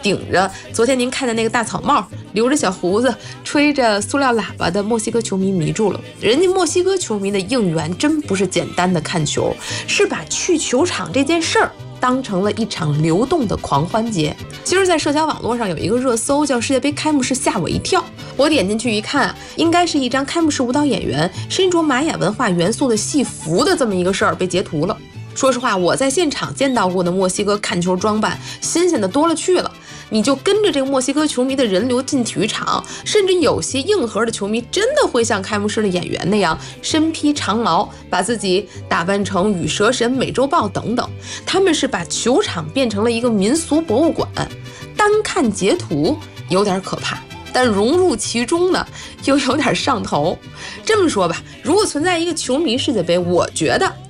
顶着昨天您看的那个大草帽，留着小胡子，吹着塑料喇叭的墨西哥球迷迷住了。人家墨西哥球迷的应援真不是简单的看球，是把去球场这件事儿当成了一场流动的狂欢节。其实在社交网络上有一个热搜叫世界杯开幕式吓我一跳，我点进去一看，应该是一张开幕式舞蹈演员身着玛雅文化元素的戏服的这么一个事儿被截图了。说实话，我在现场见到过的墨西哥看球装扮新鲜的多了去了，你就跟着这个墨西哥球迷的人流进体育场，甚至有些硬核的球迷真的会像开幕式的演员那样身披长矛，把自己打扮成羽蛇神、美洲豹等等。他们是把球场变成了一个民俗博物馆，单看截图有点可怕，但融入其中呢又有点上头。这么说吧，如果存在一个球迷世界杯，我觉得